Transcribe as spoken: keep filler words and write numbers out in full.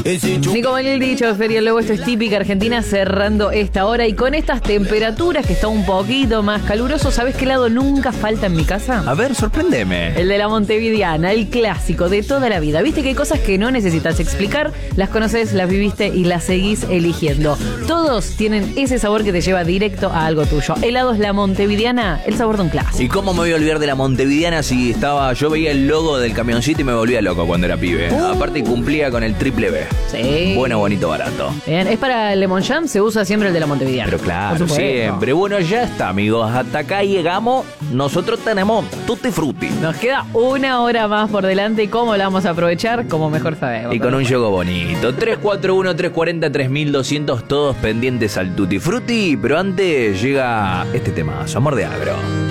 Ni como el dicho, Feria Lobo, esto es típica Argentina cerrando esta hora. Y con estas temperaturas que está un poquito más caluroso, ¿sabes qué helado nunca falta en mi casa? A ver, sorpréndeme. El de la Montevideana, el clásico de toda la vida. Viste que hay cosas que no necesitas explicar, las conoces, las viviste y las seguís eligiendo. Todos tienen ese sabor que te lleva directo a algo tuyo. Helado es la Montevideana, el sabor de un clásico. ¿Y cómo me voy a olvidar de la Montevideana si estaba, yo veía el logo del camioncito y me volvía loco cuando era pibe? Uh. Aparte cumplía con el triple B. Sí. Bueno, bonito, barato. Bien, es para el Lemon Jam, se usa siempre el de la Montevideana. Pero claro, siempre. Bueno, ya está, amigos. Hasta acá llegamos. Nosotros tenemos Tutti Frutti. Nos queda una hora más por delante. ¿Y cómo la vamos a aprovechar? Como mejor sabemos. Y con un juego bonito. tres cuatro uno, tres cuatro cero, tres mil doscientos, todos pendientes al Tutti Frutti. Pero antes llega este temazo, Amor de Agro.